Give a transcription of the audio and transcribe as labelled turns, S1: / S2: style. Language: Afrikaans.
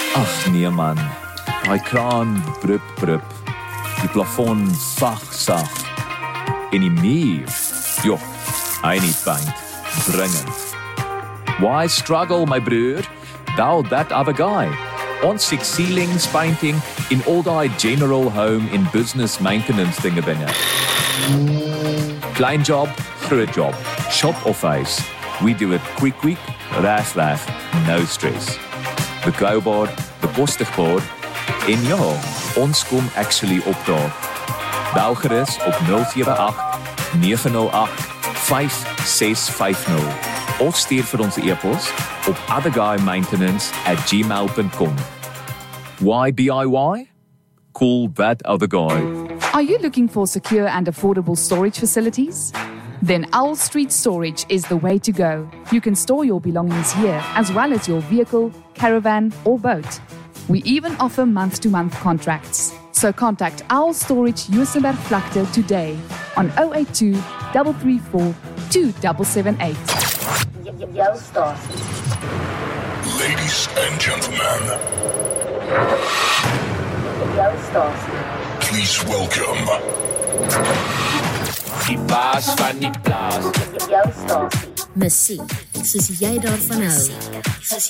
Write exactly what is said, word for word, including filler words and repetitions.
S1: Ag nee man, daai kraan brup brup, die plafon sag sag, en die muur, joh, hy nie paint, dringend. Why struggle, my broer? Thou that other guy. Ons six ceilings painting in all die general home in business maintenance dinge dinge. Klein job, groot job, shop of huis. We do it quick quick, reg reg, no stress. Betroubaar, bekostigbaar en ja, ons kom actually opdaag. Bel gerus op nul sewe agt nege nul agt vyf ses vyf nul of stuur vir ons e-pos op otherguymaintenance at gmail dot com. Why D I Y? Call that other guy.
S2: Are you looking for secure and affordable storage facilities? Then Owl Street Storage is the way to go. You can store your belongings here, as well as your vehicle, caravan, or boat. We even offer month-to-month contracts. So contact Owl Storage Juisenberg Vlakte today on zero eight two, three three four, two seven seven eight.
S3: Jou stasie.
S4: Ladies and gentlemen,
S3: Jou stasie.
S4: please welcome
S1: Die baas van die plaas.
S3: Jou stasie.
S5: Musiek, soos jy daarvan hou.